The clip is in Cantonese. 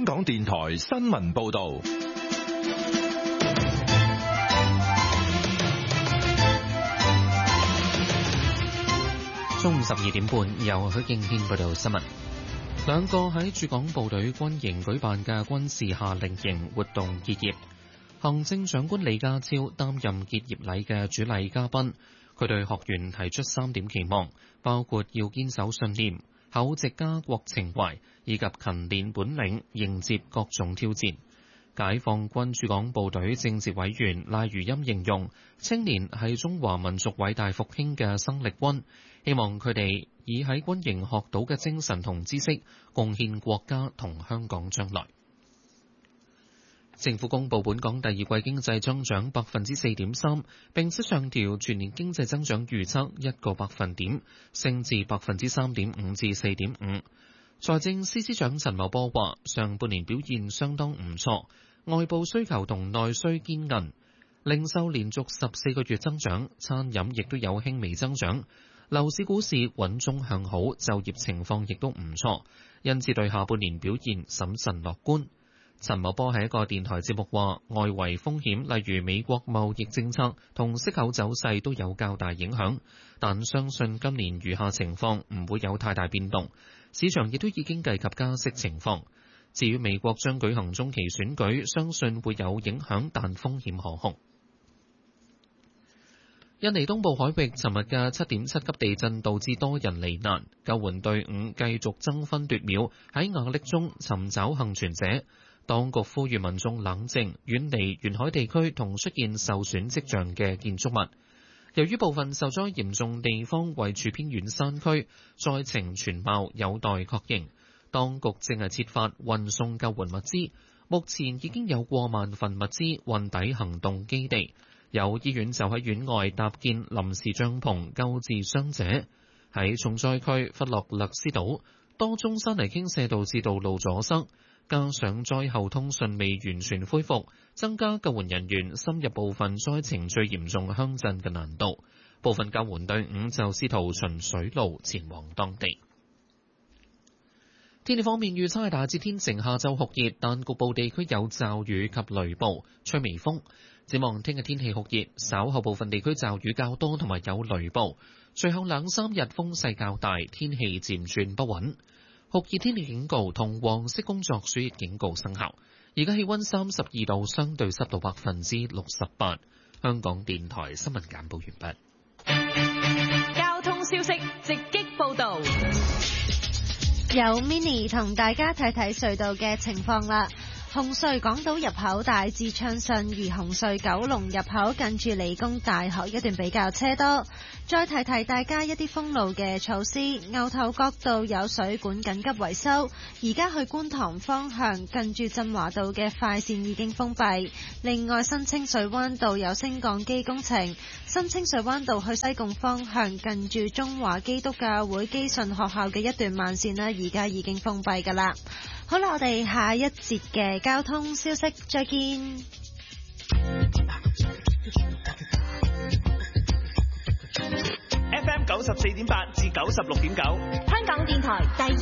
香港電台新聞報道。 中午12點半，由許敬軒報道新聞。兩個喺駐港部隊軍營舉辦嘅軍事夏令營活動結業，行政長官李家超擔任結業禮嘅主禮嘉賓。佢對學員提出3點期望，包括要堅守信念、厚植家國情懷，以及勤練本領，迎接各種挑戰。解放軍駐港部隊政治委員賴如欽形容，青年係中華民族偉大復興嘅生力軍，希望佢哋以喺軍營學到嘅精神同知識，貢獻國家同香港將來。政府公布本港第二季經濟增長4.3%，並且上調全年經濟增長預測1個百分點，升至3.5%至4.5%。財政司司長陳茂波話：上半年表現相當唔錯，外部需求同內需堅韌，零售連續14個月增長，餐飲亦都有輕微增長，樓市股市穩中向好，就業情況亦都唔錯，因此對下半年表現審慎樂觀。陳茂波喺一個電台節目話：外圍風險，例如美國貿易政策同息口走勢都有較大影響，但相信今年餘下情況唔會有太大變動。市場亦都已經計及加息情況。至於美國將舉行中期選舉，相信會有影響，但風險可控。印尼東部海域尋日嘅7.7級地震導致多人罹難，救援隊伍繼續爭分奪秒喺瓦礫中尋找幸存者。當局呼籲民眾冷靜，遠離沿海地區同出現受損跡象嘅建築物。由於部分受災嚴重地方位處偏遠山區，災情全貌有待確認。當局正係設法運送救援物資，目前已經有過萬份物資運抵行動基地。有醫院就喺院外搭建臨時帳篷救治傷者。喺重災區弗洛勒斯島，多宗山泥傾瀉導致道路阻塞。加上災後通訊未完全恢復，增加救援人員深入部分災情最嚴重鄉鎮嘅難度。部分救援隊伍就試圖循水路前往當地。天氣方面預測係大致天晴，下晝酷熱，但局部地區有驟雨及雷暴，吹微風。展望聽日天氣酷熱，稍後部分地區驟雨較多同埋有雷暴，隨後2-3日風勢較大，天氣漸轉不穩。酷熱天氣警告同黃色工作暑熱警告生效。而家氣溫32度，相對濕度68%。香港電台新聞簡報完畢。交通消息直擊報道， 由 Mini 同大家睇睇隧道嘅情況啦。紅隧港島入口大致暢順，而紅隧九龍入口近住理工大學一段比較車多。再提提大家一啲封路嘅措施，牛頭角道有水管緊急維修，而家去觀塘方向近住振華道嘅快線已經封閉。另外，新清水灣道有升降機工程，新清水灣道去西貢方向近住中華基督教會基信學校嘅一段慢線呢，而家已經封閉㗎啦。好啦，我哋下一節嘅交通消息再見。 FM 94.8至96.9， 香港電台第二